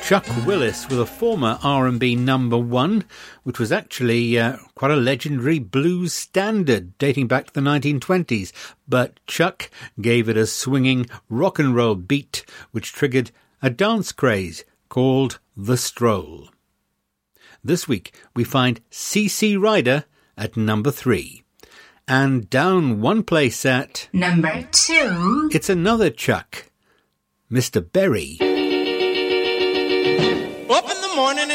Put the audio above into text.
Chuck Willis with a former R&B number one, which was actually quite a legendary blues standard dating back to the 1920s. But Chuck gave it a swinging rock and roll beat, which triggered a dance craze called The Stroll. This week we find CC Rider at number 3. And down one place at number 2, it's another Chuck, Mr. Berry. Up in the morning